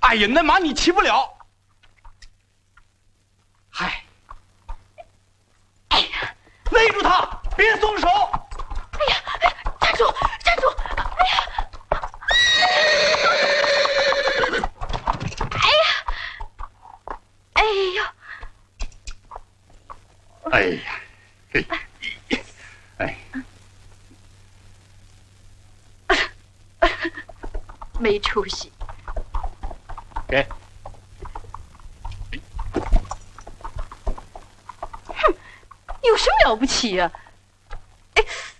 哎呀，那马你骑不了。嗨， 哎呀， 勒住他，别松手。 哎呀，站住，站住！哎呀，哎呀，哎呀， 哎呀，嘿，哎， 没出息。 给。 哼，有什么了不起呀？